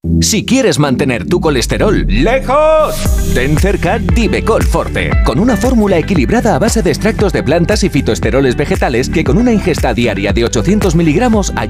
Si quieres mantener tu colesterol lejos, ten cerca Divecol Forte, con una fórmula equilibrada a base de extractos de plantas y fitoesteroles vegetales que con una ingesta diaria de 800 miligramos